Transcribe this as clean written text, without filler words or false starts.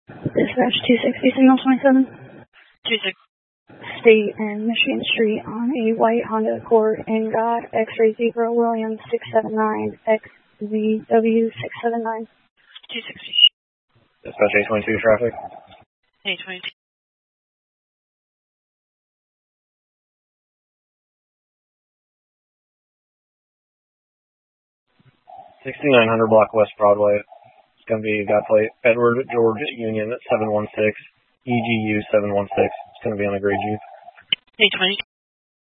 Dispatch 260, signal 27. 26. State and Michigan Street on a white Honda Accord in God, X-ray Zebra Williams 679, XZW 679. 260. Dispatch 822 traffic. 822. $6,900 block West Broadway. It's going to be got plate Edward George Union at 716, EGU 716. It's going to be on a gray Jeep. 822.